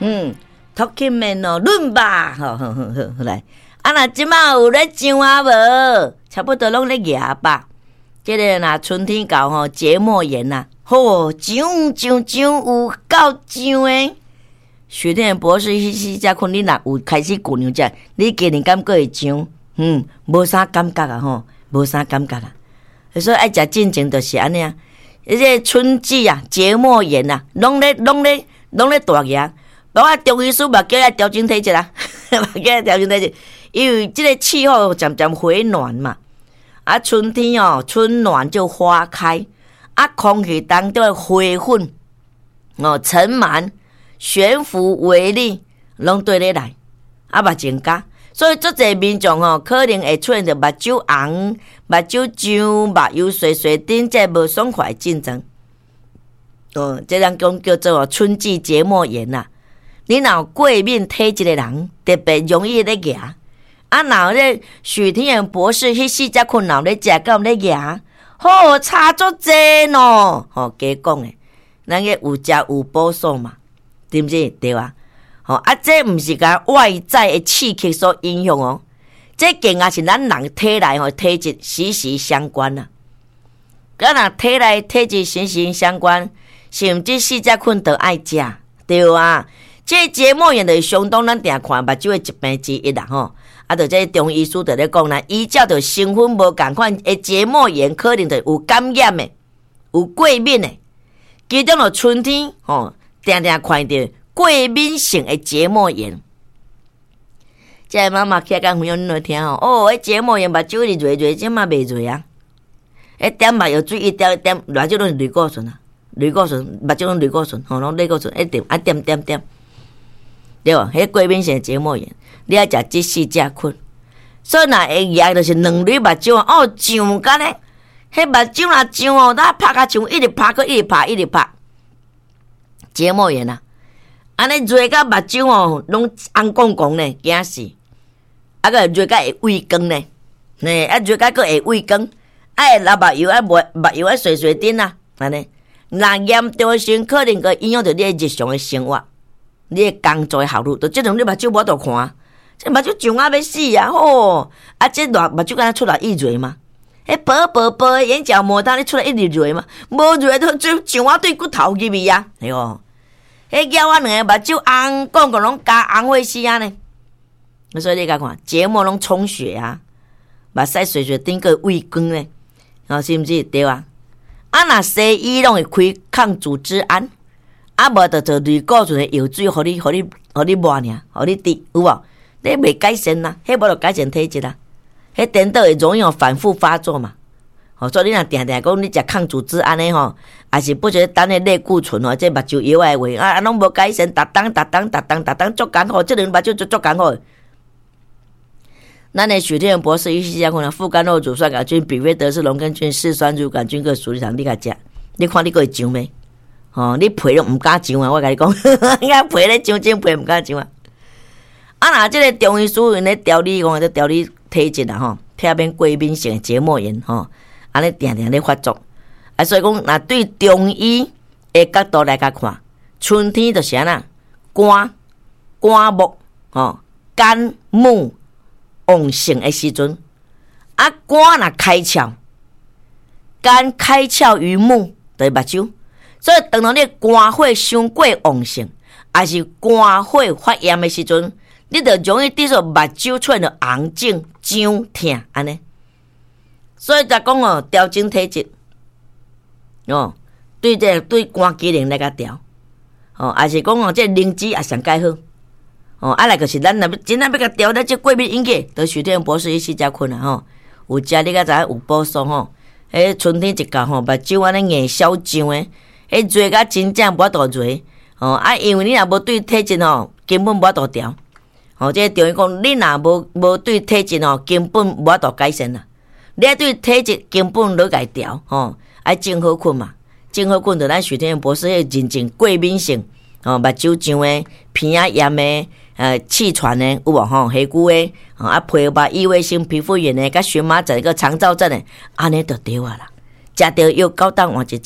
Talking Man 哦，论吧，好来。若即马有咧上啊无？差不多拢咧牙吧。即个若春天到吼，结膜炎呐，上有够上诶。许天博士迄只困，你若有开始姑娘只，你今年敢过会上？无啥感觉啊吼，无啥感觉啊。所以爱食进前就是安尼啊。迄个春季啊，结膜炎啊，拢咧大牙。包括中医师嘛叫来调整体质啊，叫来调整体质，因为这个气候渐渐回暖嘛。啊，春天哦，春暖就花开，啊，空气当中的花粉哦，尘螨、悬浮微粒拢对咧来，啊，嘛增加。所以，足侪民众吼，可能会出现着目睭红、目睭痒、目睭碎碎顶，这无爽快的症状。这人讲叫做春季结膜炎呐。你若有过敏体质的人，特别容易咧牙。啊，若咧许天元博士迄4只困扰咧食到咧牙，差足济喏。加讲诶，咱个有食有补数嘛，对不对？对啊。这毋是甲外在的刺激所影响哦，这更也是咱人体内体质息息相关啊。若体内体质息息相关，是毋这4只困都爱食，对啊。这结膜炎就是相当咱定看目睭的疾病之一啦吼。就这中医师就咧讲啦，依照着成分无共款的结膜炎，可能就有感染的，有过敏的。其中就春天定定看到过敏性的结膜炎。这个妈妈起来讲分享恁来听迄结膜炎目睭一直热，即嘛袂热啊。点目药水一点内底拢是类固醇啊，类固醇目睭拢类固醇，拢类固醇一点点。对吧？迄过敏性结膜炎，你爱食这4只菌，所以若会痒就是2粒目睭上干咧，迄目睭若上咱拍甲上一直拍，一直拍，结膜炎啊！安尼热甲目睭拢红光光咧，惊死！个热甲会畏光咧，热甲佫会畏光，会流目油，目油碎碎顶啊，安尼。若严重的时，可能佫影响到你日常的生活。你的工作的效率，就即种你目睭无度看，这目睭上要死啊！这目睭敢若出来一热嘛？薄的眼角膜当你出来一直热嘛？无热都上对骨头入去啊！哎哟，叫我两个目睭红光光拢加红火死啊呢！所以你甲看，结膜拢充血啊，目屎碎碎顶个畏光呢，是毋是对啊？若西医拢会开抗组织胺。无就做类固醇的药水，互你抹尔，互你滴，有无？你袂改善啦，迄无就改善体质啦。迄颠倒会容易反复发作嘛。所以你若定定讲你食抗组织胺的也是不觉得等迄类固醇这目睭药的话拢无改善，逐当足艰苦，这两目睭就足艰苦。咱的许天元博士医师讲讲，副甘露乳酸杆菌、比菲德氏龙根菌、嗜酸乳杆菌个鼠李糖，你甲食，你看你会上没？你皮都毋敢上啊！我甲你讲，皮咧上皮毋敢上啊！若即个中医师因咧调理讲，调理体质啦避免过敏性结膜炎安尼定咧发作。所以讲，若对中医的角度来甲看，春天就是安那肝木肝木旺盛的时阵，肝若开窍，肝开窍于目，就是目睭。所以，当然你肝火伤过旺盛，还是肝火发炎的时阵，你就容易滴数目睭出现着红肿、痒、痛安尼。所以，才讲调整体质对对肝机能来甲调还是讲这灵芝也上介好来就是咱若真要甲调咱这过敏引起，都许天博士伊4只困啊有食你甲知影有补数春天一到目睭安尼硬消痒的。热甲真正无法度热因为你若无对体质根本无法度调这中医讲，你若无对体质根本无法度改善啦。你对体质根本落甲调爱正好困嘛，正好困就咱许天元博士迄认证过敏性目睭上的、鼻仔炎的、气喘的有无黑骨的皮肤异位性皮肤炎的、甲荨麻疹个肠燥症的，安尼就对啊啦。食着药9当换一